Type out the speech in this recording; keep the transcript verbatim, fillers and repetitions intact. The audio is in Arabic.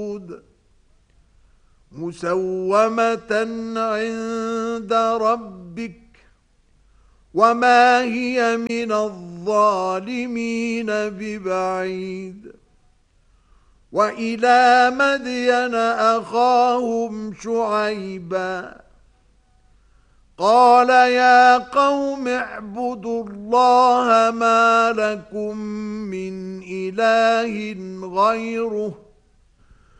مسومة عند ربك وما هي من الظالمين ببعيد. وإلى مدين أخاهم شعيبا قال يا قوم اعبدوا الله ما لكم من إله غيره